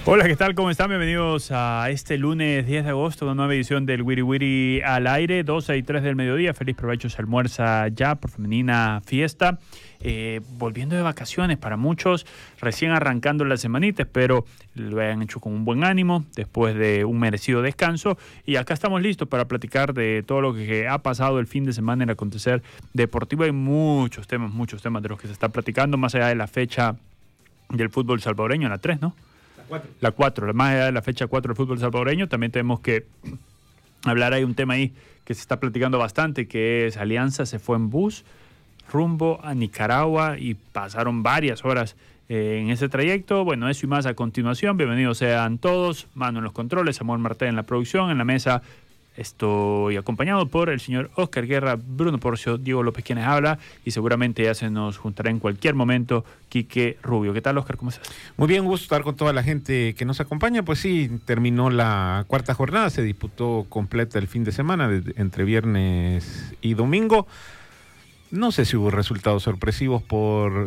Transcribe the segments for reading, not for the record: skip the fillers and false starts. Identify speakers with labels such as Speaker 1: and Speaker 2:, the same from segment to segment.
Speaker 1: Hola, ¿qué tal? ¿Cómo están? Bienvenidos a este lunes 10 de agosto, una nueva edición del Wiri Wiri al aire, 12 y 3 del mediodía. Feliz provecho, se almuerza ya por Femenina Fiesta. Volviendo de vacaciones para muchos, recién arrancando la semanita, espero lo hayan hecho con un buen ánimo después de un merecido descanso. Y acá estamos listos para platicar de todo lo que ha pasado el fin de semana en el acontecer deportivo. Hay muchos temas de los que se está platicando, más allá de la fecha del fútbol salvadoreño, la 3, ¿no? La 4, más allá de la fecha 4 del fútbol salvadoreño. También tenemos que hablar, hay un tema ahí que se está platicando bastante, que es Alianza se fue en bus rumbo a Nicaragua y pasaron varias horas en ese trayecto. Bueno, eso y más a continuación. Bienvenidos sean todos. Manu en los controles, Samuel Martel en la producción. En la mesa estoy acompañado por el señor Oscar Guerra, Bruno Porcio, Diego López quienes habla, y seguramente ya se nos juntará en cualquier momento Quique Rubio. ¿Qué tal, Oscar? ¿Cómo estás?
Speaker 2: Muy bien, gusto estar con toda la gente que nos acompaña. Pues sí, terminó la cuarta jornada, se disputó completa el fin de semana, entre viernes y domingo. No sé si hubo resultados sorpresivos por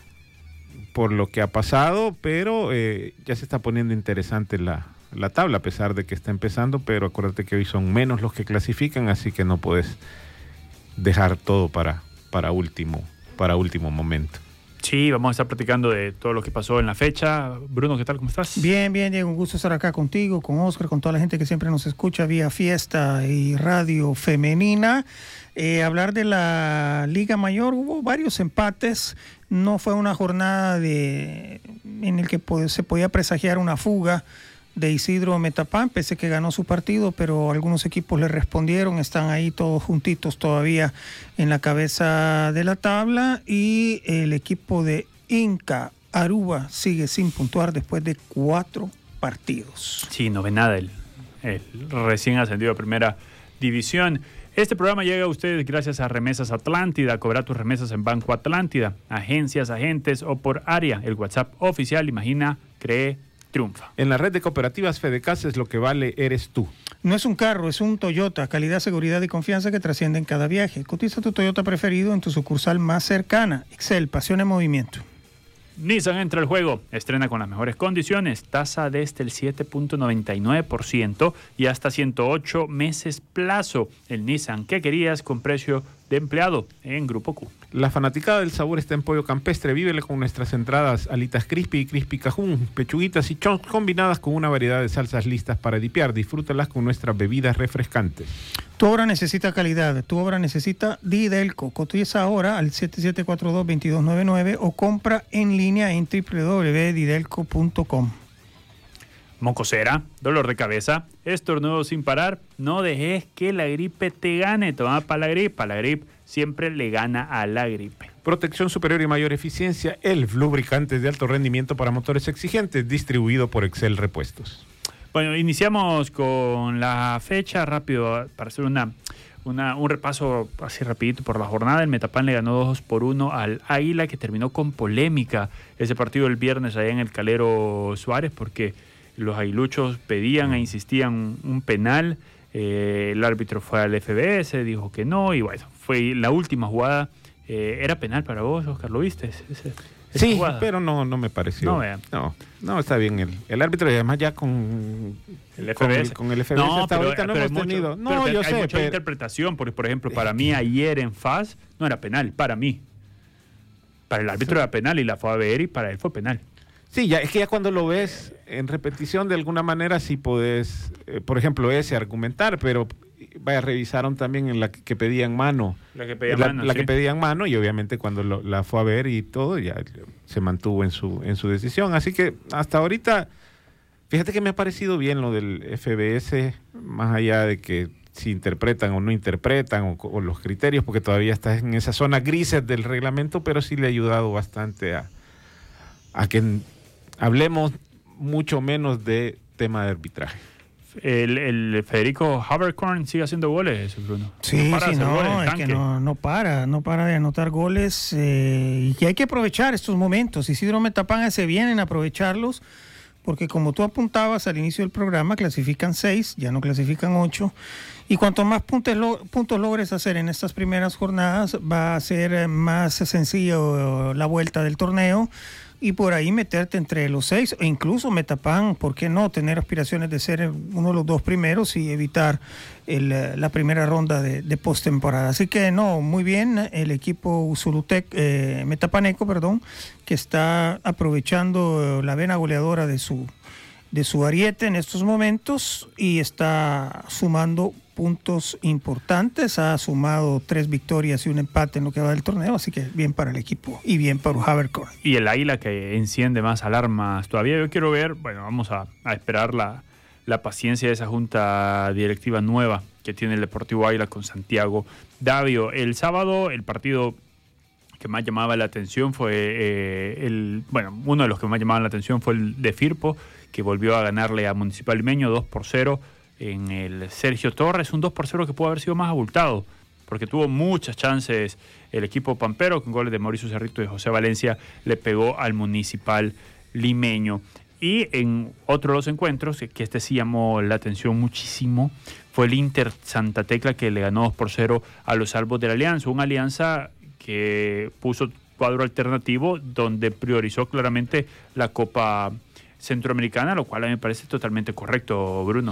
Speaker 2: lo que ha pasado, pero ya se está poniendo interesante la tabla, a pesar de que está empezando, pero acuérdate que hoy son menos los que clasifican, así que no puedes dejar todo para último momento.
Speaker 1: Sí, vamos a estar platicando de todo lo que pasó en la fecha. Bruno, ¿qué tal? ¿Cómo estás?
Speaker 3: Bien, Diego, un gusto estar acá contigo, con Oscar, con toda la gente que siempre nos escucha vía Fiesta y Radio Femenina. Hablar de la Liga Mayor, hubo varios empates, no fue una jornada en el que se podía presagiar una fuga de Isidro Metapán, pese que ganó su partido, pero algunos equipos le respondieron, están ahí todos juntitos todavía en la cabeza de la tabla, y el equipo de Inca Aruba sigue sin puntuar después de 4 partidos.
Speaker 1: Sí, novenada el recién ascendido a primera división. Este programa llega a ustedes gracias a Remesas Atlántida. Cobra tus remesas en Banco Atlántida, agencias, agentes o por área. El WhatsApp oficial, imagina, cree, triunfa.
Speaker 2: En la red de cooperativas Fedecasa es lo que vale eres tú.
Speaker 3: No es un carro, es un Toyota. Calidad, seguridad y confianza que trasciende en cada viaje. Cotiza tu Toyota preferido en tu sucursal más cercana. Excel, pasión en movimiento.
Speaker 1: Nissan entra al juego, estrena con las mejores condiciones, tasa desde el 7.99% y hasta 108 meses plazo. El Nissan que querías con precio de empleado en Grupo Q.
Speaker 2: La fanaticada del sabor está en Pollo Campestre. Vívele con nuestras entradas alitas crispy y crispy cajún, pechuguitas y chonks combinadas con una variedad de salsas listas para dipear. Disfrútalas con nuestras bebidas refrescantes.
Speaker 3: Tu obra necesita calidad, tu obra necesita Didelco. Cotiza ahora al 7742-2299 o compra en línea en www.didelco.com.
Speaker 1: Mocosera, dolor de cabeza, estornudo sin parar, no dejes que la gripe te gane. Toma para la gripe siempre le gana a la gripe.
Speaker 2: Protección superior y mayor eficiencia, ELF, lubricantes de alto rendimiento para motores exigentes, distribuido por Excel Repuestos.
Speaker 1: Bueno, iniciamos con la fecha rápido para hacer un repaso así rapidito por la jornada. El Metapán le ganó 2-1 al Águila, que terminó con polémica ese partido el viernes allá en el Calero Suárez, porque los aguiluchos pedían e insistían un penal. El árbitro fue al FBS, dijo que no, y bueno, fue la última jugada. ¿Era penal para vos, Oscar? ¿Lo viste?
Speaker 2: Sí,
Speaker 1: jugada.
Speaker 2: Pero no me pareció. No, está bien el árbitro, y además ya con
Speaker 1: el FBS.
Speaker 2: Con el FBS hasta ahorita no hemos tenido.
Speaker 1: No, yo sé. Hay mucha interpretación, porque por ejemplo, para mí ayer en FAS no era penal, para mí. Para el árbitro era penal y la fue a ver y para él fue penal.
Speaker 2: Sí, es que ya cuando lo ves en repetición, de alguna manera sí podés, por ejemplo, argumentar, pero revisaron también en la que pedían mano. La que pedían mano, y obviamente cuando la fue a ver y todo, ya se mantuvo en su decisión. Así que hasta ahorita, fíjate que me ha parecido bien lo del FBS, más allá de que si interpretan o no interpretan, o los criterios, porque todavía estás en esa zona grises del reglamento, pero sí le ha ayudado bastante a que hablemos mucho menos de tema de arbitraje.
Speaker 1: El Federico Haberkorn sigue haciendo goles, Bruno.
Speaker 3: Sí, es que no para de anotar goles, y que hay que aprovechar estos momentos. Isidro Metapán hace bien en aprovecharlos, porque como tú apuntabas al inicio del programa, clasifican 6, ya no clasifican 8, y cuanto más puntos logres hacer en estas primeras jornadas, va a ser más sencillo la vuelta del torneo, y por ahí meterte entre los 6, e incluso Metapan, ¿por qué no? Tener aspiraciones de ser uno de los 2 primeros y evitar la primera ronda de postemporada. Así que no, muy bien el equipo Usulutec, Metapaneco, perdón, que está aprovechando la vena goleadora de su ariete en estos momentos y está sumando puntos importantes. Ha sumado 3 victorias y un empate en lo que va del torneo, así que bien para el equipo y bien para Havercorn.
Speaker 1: Y el Águila que enciende más alarmas todavía. Yo quiero ver, bueno, vamos a esperar la paciencia de esa junta directiva nueva que tiene el Deportivo Águila con Santiago Davio. El sábado el partido que más llamaba la atención fue uno de los que más llamaban la atención fue el de Firpo, que volvió a ganarle a Municipal Limeño 2-0 en el Sergio Torres, un 2-0 que pudo haber sido más abultado, porque tuvo muchas chances el equipo pampero, con goles de Mauricio Cerrito y José Valencia le pegó al Municipal Limeño. Y en otro de los encuentros, que este sí llamó la atención muchísimo, fue el Inter Santa Tecla, que le ganó 2-0 a los Albos de la Alianza, una alianza que puso cuadro alternativo donde priorizó claramente la Copa Centroamericana, lo cual a mí me parece totalmente correcto, Bruno.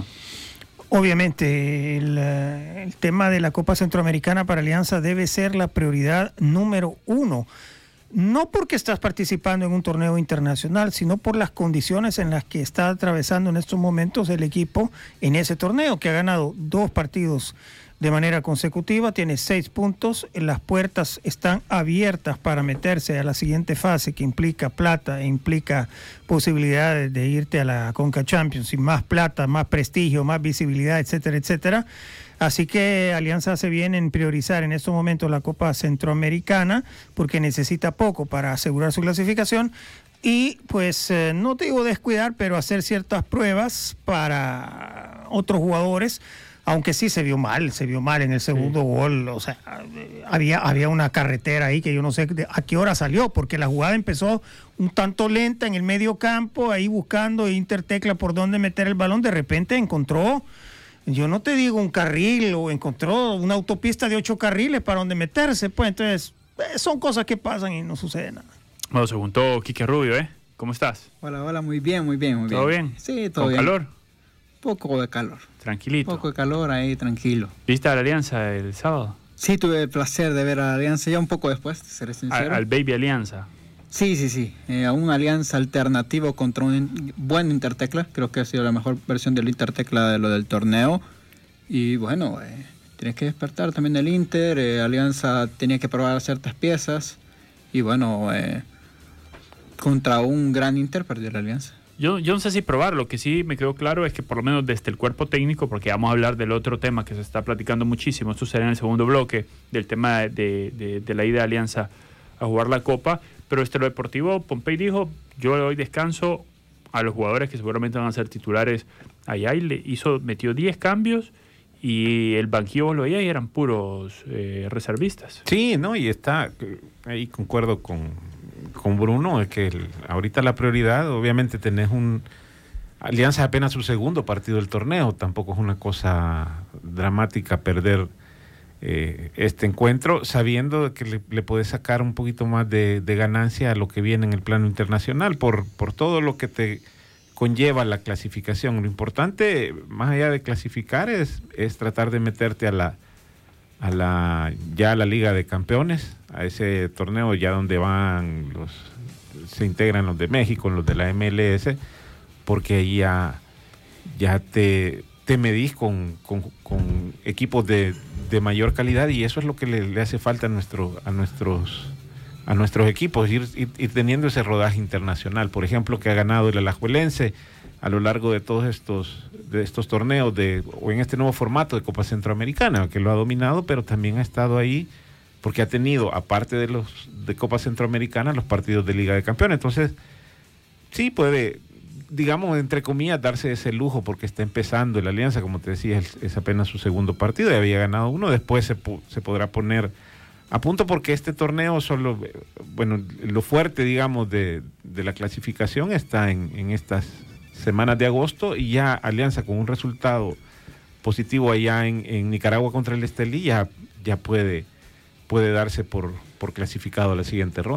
Speaker 3: Obviamente el tema de la Copa Centroamericana para Alianza debe ser la prioridad número 1. No porque estás participando en un torneo internacional, sino por las condiciones en las que está atravesando en estos momentos el equipo en ese torneo, que ha ganado 2 partidos de manera consecutiva, tiene 6 puntos, las puertas están abiertas para meterse a la siguiente fase, que implica plata e implica posibilidades de irte a la Conca Champions, y más plata, más prestigio, más visibilidad, etcétera, etcétera. Así que Alianza hace bien en priorizar en estos momentos la Copa Centroamericana, porque necesita poco para asegurar su clasificación, y pues no te digo descuidar, pero hacer ciertas pruebas para otros jugadores. Aunque sí se vio mal en el segundo gol, o sea, había una carretera ahí que yo no sé a qué hora salió, porque la jugada empezó un tanto lenta en el medio campo, ahí buscando Intertecla por dónde meter el balón, de repente encontró, yo no te digo un carril, o encontró una autopista de 8 carriles para donde meterse, pues entonces son cosas que pasan y no sucede nada.
Speaker 1: Bueno, se juntó Quique Rubio, ¿cómo estás?
Speaker 4: Hola, muy bien.
Speaker 1: ¿Todo bien?
Speaker 4: Sí, todo bien.
Speaker 1: ¿Con calor?
Speaker 4: Poco de calor.
Speaker 1: Tranquilito.
Speaker 4: Poco de calor ahí, tranquilo.
Speaker 1: ¿Viste a la Alianza el sábado?
Speaker 4: Sí, tuve el placer de ver a la Alianza ya un poco después, de ser sincero.
Speaker 1: Al Baby Alianza.
Speaker 4: Sí. A una alianza alternativa contra un buen Intertecla. Creo que ha sido la mejor versión del Intertecla de lo del torneo. Y bueno, tienes que despertar también el Inter. Alianza tenía que probar ciertas piezas. Y bueno, contra un gran Inter perdió la Alianza.
Speaker 1: Yo no sé si probar, lo que sí me quedó claro es que por lo menos desde el cuerpo técnico, porque vamos a hablar del otro tema que se está platicando muchísimo, esto será en el segundo bloque, del tema de la ida de Alianza a jugar la Copa, pero lo deportivo, Pompey dijo, yo le doy descanso a los jugadores que seguramente van a ser titulares allá, y metió 10 cambios, y el banquillo vos lo veías y eran puros reservistas.
Speaker 2: Sí, ¿no? Y está, ahí concuerdo con Bruno, es que ahorita la prioridad, obviamente tenés Alianza apenas su segundo partido del torneo, tampoco es una cosa dramática perder este encuentro, sabiendo que le podés sacar un poquito más de ganancia a lo que viene en el plano internacional, por todo lo que te conlleva la clasificación. Lo importante, más allá de clasificar, es tratar de meterte a la Liga de Campeones, a ese torneo ya donde se integran los de México, los de la MLS, porque ahí ya te medís con equipos de mayor calidad, y eso es lo que le hace falta a nuestros equipos, ir teniendo ese rodaje internacional. Por ejemplo, que ha ganado el Alajuelense a lo largo de todos estos torneos o en este nuevo formato de Copa Centroamericana, que lo ha dominado, pero también ha estado ahí porque ha tenido, aparte de los de Copa Centroamericana, los partidos de Liga de Campeones. Entonces, sí puede, digamos, entre comillas, darse ese lujo porque está empezando la Alianza, como te decía, es apenas su segundo partido, y había ganado uno, después se podrá poner a punto, porque este torneo solo, bueno, lo fuerte, digamos, de la clasificación está en estas semanas de agosto, y ya Alianza con un resultado positivo allá en Nicaragua contra el Estelí ya puede darse por clasificado a la siguiente ronda.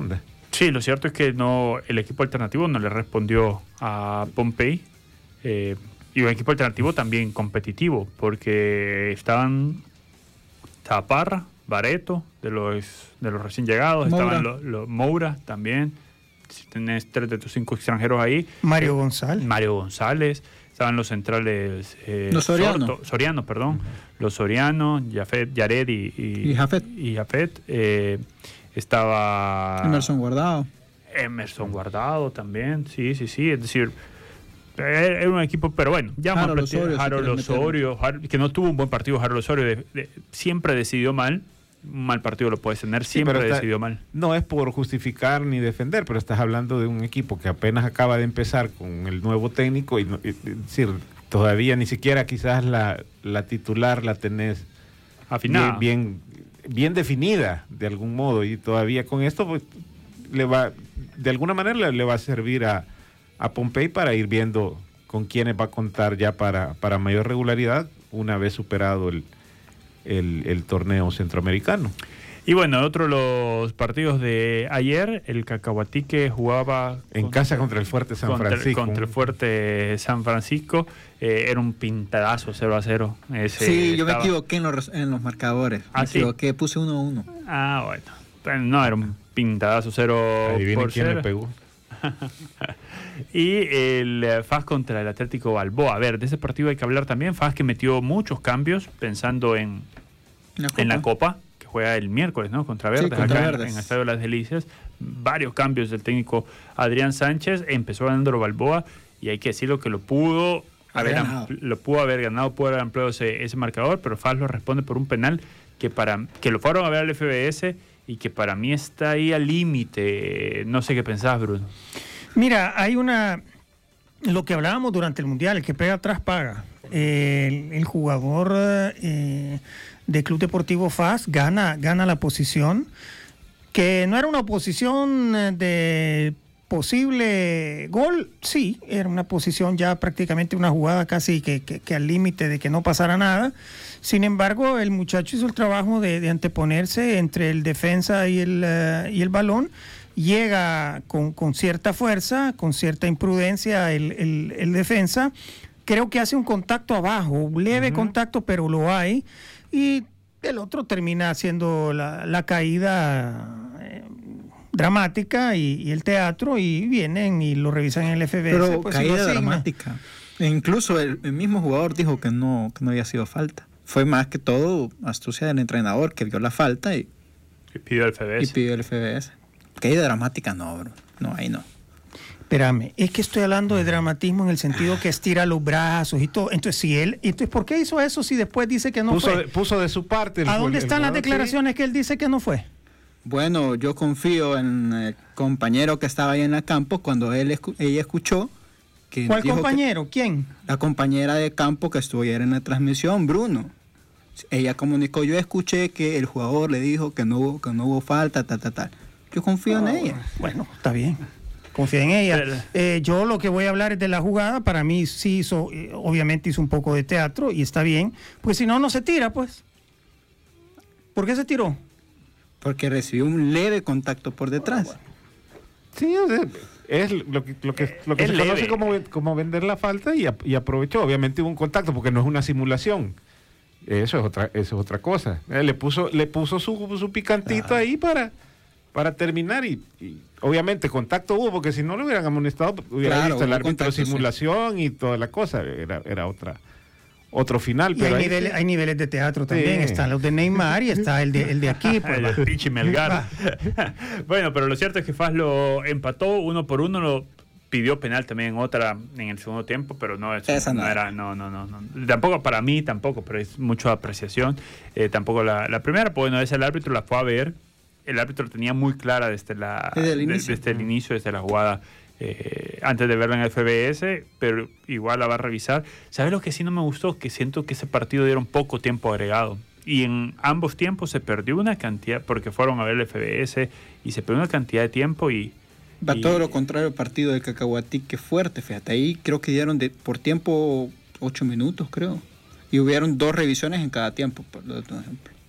Speaker 1: Sí, lo cierto es que el equipo alternativo no le respondió a Pompey. Y un equipo alternativo también competitivo, porque estaba Parra, Barreto, de los recién llegados,
Speaker 4: Moura.
Speaker 1: estaban los Moura también. Si tenés 3 de tus 5 extranjeros ahí.
Speaker 3: Mario González.
Speaker 1: Estaban los centrales.
Speaker 4: Los Soriano.
Speaker 1: Soriano, perdón. Los Soriano, Yared y Jafet. Estaba
Speaker 4: Emerson
Speaker 1: Guardado también, sí. Es decir, era un equipo, pero bueno, ya Harold Osorio, que no tuvo un buen partido. Harold Osorio siempre decidió mal. Un mal partido lo puedes tener, siempre decidió mal.
Speaker 2: No es por justificar ni defender, pero estás hablando de un equipo que apenas acaba de empezar con el nuevo técnico y decir, todavía ni siquiera quizás la titular la tenés
Speaker 1: afinada,
Speaker 2: bien definida de algún modo, y todavía con esto pues, de alguna manera le va a servir a Pompey para ir viendo con quiénes va a contar ya para mayor regularidad una vez superado el torneo centroamericano.
Speaker 1: Y bueno, otro de los partidos de ayer, el Cacahuatique jugaba
Speaker 2: en casa contra el Fuerte San Francisco.
Speaker 1: Contra el Fuerte San Francisco. Era un pintadazo 0-0.
Speaker 4: Sí, yo me equivoqué en los marcadores. Me equivoqué, puse 1-1.
Speaker 1: Ah, bueno. No, era un pintadazo 0-0.
Speaker 2: Adivinen quién le pegó.
Speaker 1: Y el FAS contra el Atlético Balboa. A ver, de ese partido hay que hablar también. FAS que metió muchos cambios pensando en la Copa, que juega el miércoles, ¿no? Contra Verdes,
Speaker 4: sí, contra
Speaker 1: acá
Speaker 4: Verdes.
Speaker 1: en Estadio Las Delicias. Varios cambios del técnico Adrián Sánchez. Empezó ganando Balboa y hay que decirlo que lo pudo haber ganado, pudo haber ampliado ese marcador, pero FAS lo responde por un penal que lo fueron a ver al FBS y que para mí está ahí al límite. No sé qué pensás, Bruno.
Speaker 3: Mira, hay lo que hablábamos durante el Mundial, el que pega atrás paga. El jugador de Club Deportivo FAS gana la posición, que no era una posición de posible gol, sí, era una posición ya prácticamente una jugada casi que al límite de que no pasara nada. Sin embargo, el muchacho hizo el trabajo de anteponerse entre el defensa y el balón. Llega con cierta fuerza, con cierta imprudencia el defensa. Creo que hace un contacto abajo, un leve contacto, pero lo hay. Y el otro termina haciendo la caída dramática y el teatro, y vienen y lo revisan en el FBS.
Speaker 4: Pero
Speaker 3: pues,
Speaker 4: caída dramática. E incluso el mismo jugador dijo que no había sido falta. Fue más que todo astucia del entrenador, que vio la falta y
Speaker 1: pidió el FBS.
Speaker 4: Caída dramática no, bro. No, ahí no.
Speaker 3: Espérame, es que estoy hablando de dramatismo en el sentido que estira los brazos y todo. Entonces, ¿por qué hizo eso si después dice que no fue?
Speaker 2: Puso de su parte.
Speaker 3: ¿A dónde están las declaraciones que él dice que no fue?
Speaker 4: Bueno, yo confío en el compañero que estaba ahí en el campo cuando ella escuchó que...
Speaker 3: ¿Cuál compañero? ¿Quién?
Speaker 4: La compañera de campo que estuvo ayer en la transmisión, Bruno. Ella comunicó, yo escuché que el jugador le dijo que no hubo falta, tal. Yo confío en ella.
Speaker 3: Bueno, está bien. Confía en ella. Yo lo que voy a hablar es de la jugada. Para mí sí obviamente hizo un poco de teatro y está bien. Pues si no se tira, pues. ¿Por qué se tiró?
Speaker 4: Porque recibió un leve contacto por detrás.
Speaker 2: Bueno. Sí, es lo que se conoce como vender la falta y aprovechó. Obviamente hubo un contacto porque no es una simulación. Eso es otra cosa. Le puso su picantito ahí para terminar y obviamente contacto hubo, porque si no lo hubieran amonestado hubiera visto el árbitro de simulación y toda la cosa. Era otro final.
Speaker 3: Y
Speaker 2: pero
Speaker 3: hay niveles de teatro también. Sí. Están los de Neymar y está el de aquí. Pues,
Speaker 1: el pinche Melgar. Bueno, pero lo cierto es que FAS lo empató 1-1, lo pidió penal también en el segundo tiempo, pero no era. Tampoco para mí, pero es mucha apreciación. Tampoco la primera, pues bueno, el árbitro la fue a ver. El árbitro tenía muy clara desde el inicio, desde la jugada, antes de verla en el FBS, pero igual la va a revisar. ¿Sabes lo que sí no me gustó? Que siento que ese partido dieron poco tiempo agregado. Y en ambos tiempos se perdió una cantidad, porque fueron a ver el FBS, y se perdió una cantidad de tiempo
Speaker 4: Va todo lo contrario al partido de Cacahuatique fuerte, fíjate. Ahí creo que dieron por tiempo 8 minutos, creo. Y hubieron 2 revisiones en cada tiempo, por ejemplo.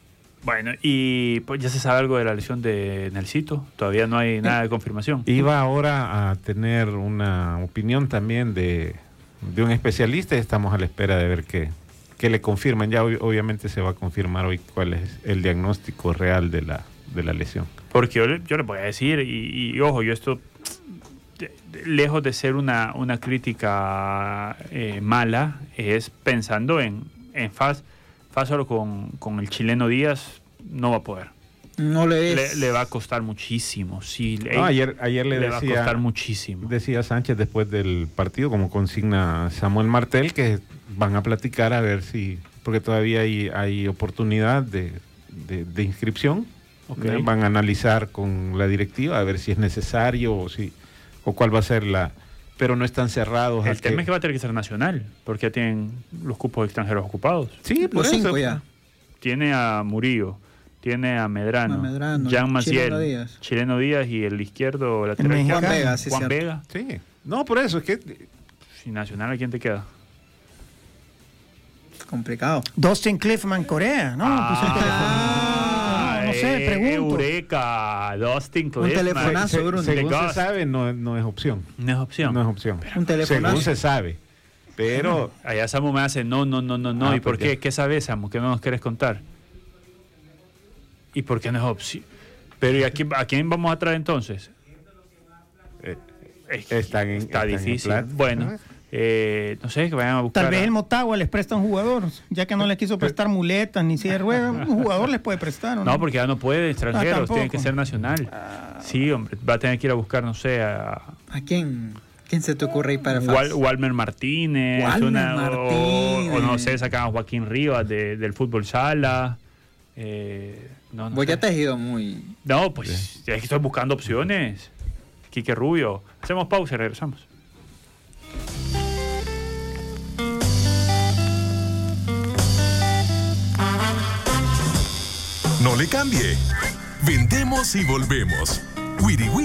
Speaker 1: Bueno, y pues ya se sabe algo de la lesión de Nelsito. Todavía no hay nada de confirmación.
Speaker 2: Iba ahora a tener una opinión también de un especialista y estamos a la espera de ver qué le confirman. Ya obviamente se va a confirmar hoy cuál es el diagnóstico real de la lesión.
Speaker 1: Porque yo le voy a decir, y ojo, yo esto, lejos de ser una crítica mala, es pensando en FAS solo con el chileno Díaz no va a poder.
Speaker 4: No le
Speaker 1: va a costar muchísimo. Sí,
Speaker 2: ayer le
Speaker 1: va a costar muchísimo.
Speaker 2: Decía Sánchez después del partido, como consigna Samuel Martel, que van a platicar a ver si, porque todavía hay oportunidad de inscripción. Okay. Van a analizar con la directiva a ver si es necesario o cuál va a ser pero no están cerrados.
Speaker 1: El tema es que va a tener que ser nacional, porque ya tienen los cupos extranjeros ocupados.
Speaker 2: Sí, por
Speaker 4: los
Speaker 2: eso.
Speaker 4: 5 ya.
Speaker 1: Tiene a Murillo, tiene a Medrano, Jan Maciel, Chileno Díaz y el izquierdo lateral.
Speaker 4: Juan Vega.
Speaker 1: Juan Vega.
Speaker 2: Sí. No, por eso es que...
Speaker 1: Si nacional, ¿a quién te queda?
Speaker 4: Complicado.
Speaker 3: Dustin Cliffman Corea, ¿no? No sé, pregunto.
Speaker 1: Eureka, Dustin Cliffman.
Speaker 4: Un telefonazo, Bruno.
Speaker 2: Según se sabe, no es opción.
Speaker 1: No es opción.
Speaker 2: No es opción.
Speaker 4: Un telefonazo.
Speaker 2: Según se sabe. Pero...
Speaker 1: Allá Samu me hace no. ¿Y por qué? ¿Qué sabes, Samu? ¿Qué no nos quieres contar? ¿Y por qué no es opción? Pero ¿y a quién vamos a traer entonces? Está difícil. Bueno, no sé, que vayan a buscar.
Speaker 3: Tal vez el Motagua les presta un jugador, ya que no les quiso prestar muletas ni silla de ruedas, un jugador les puede prestar. No,
Speaker 1: porque ya no puede, extranjeros, tiene que ser nacional. Sí, hombre, va a tener que ir a buscar, no sé, ¿A
Speaker 4: quién se te ocurre ir para FAS?
Speaker 1: Walmer Martínez. O no sé, sacan a Joaquín Rivas del fútbol sala.
Speaker 4: Vos ya te has ido muy...
Speaker 1: No, pues es que estoy buscando opciones. Quique Rubio. Hacemos pausa y regresamos.
Speaker 5: No le cambie. Vendemos y volvemos. Wiri Wiri.